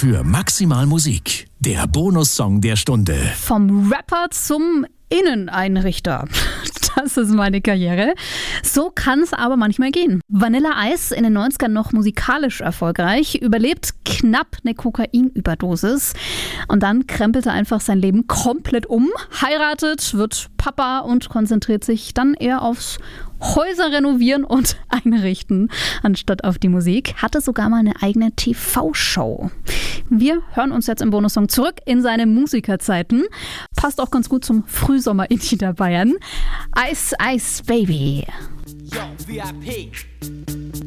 für Maximal Musik. Der Bonussong der Stunde. Vom Rapper zum Inneneinrichter. Das ist meine Karriere. So kann es aber manchmal gehen. Vanilla Ice, in den 90ern noch musikalisch erfolgreich, überlebt knapp eine Kokainüberdosis und dann krempelt er einfach sein Leben komplett um, heiratet, wird Papa und konzentriert sich dann eher aufs Häuser renovieren und einrichten, anstatt auf die Musik. Hatte sogar mal eine eigene TV-Show. Wir hören uns jetzt im Bonussong zurück in seine Musikerzeiten. Passt auch ganz gut zum Frühsommer in Niederbayern. Ice, Ice, Baby. Yo, VIP.